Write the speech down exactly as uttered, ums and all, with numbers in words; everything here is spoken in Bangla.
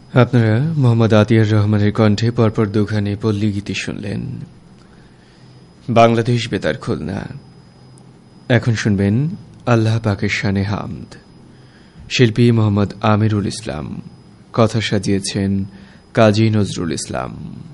আপনারা মোহাম্মদ আতিয়ার রহমানের কণ্ঠে পরপর দুখানি পল্লী গীতি শুনলেন। বাংলাদেশ বেতার খুলনা। এখন শুনবেন আল্লাহ পাকের শানে হামদ। শিল্পী মোহাম্মদ আমিরুল ইসলাম। কথা সাজিয়েছেন কাজী নজরুল ইসলাম।